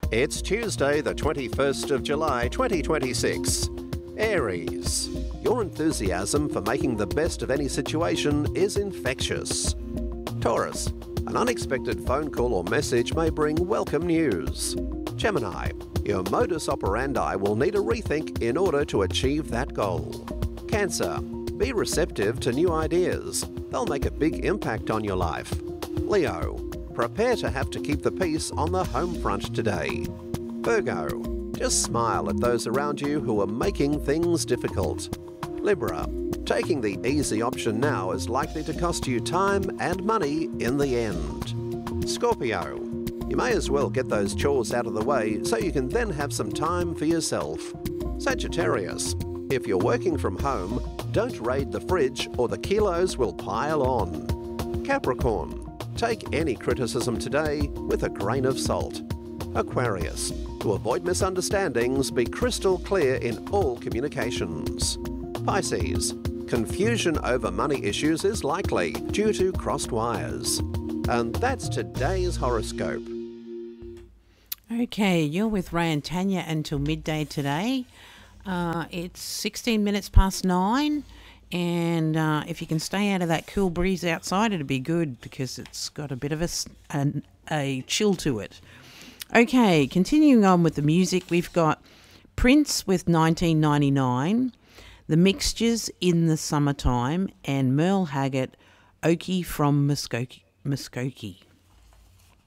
It's Tuesday, the 21st of July, 2026. Aries. Your enthusiasm for making the best of any situation is infectious. Taurus. An unexpected phone call or message may bring welcome news. Gemini. Your modus operandi will need a rethink in order to achieve that goal. Cancer. Be receptive to new ideas. They'll make a big impact on your life. Leo. Prepare to have to keep the peace on the home front today. Virgo. Just smile at those around you who are making things difficult. Libra. Taking the easy option now is likely to cost you time and money in the end. Scorpio. You may as well get those chores out of the way so you can then have some time for yourself. Sagittarius. If you're working from home, don't raid the fridge or the kilos will pile on. Capricorn. Take any criticism today with a grain of salt. Aquarius. To avoid misunderstandings, be crystal clear in all communications. Pisces. Confusion over money issues is likely due to crossed wires. And that's today's horoscope. Okay, you're with Ray and Tanya until midday today. It's 16 minutes past 9, and if you can stay out of that cool breeze outside, it'd be good because it's got a bit of a chill to it. Okay, continuing on with the music, we've got Prince with 1999, The Mixtures in the Summertime, and Merle Haggard, Okie from Muskogee.